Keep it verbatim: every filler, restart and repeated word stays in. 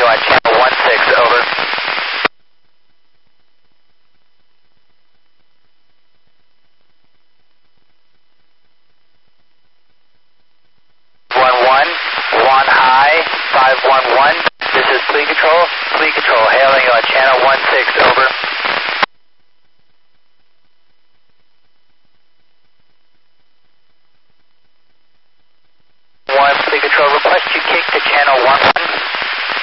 on channel one six, over. one one, one high, five one one. This is fleet control. Fleet control, hailing you on channel one six, over.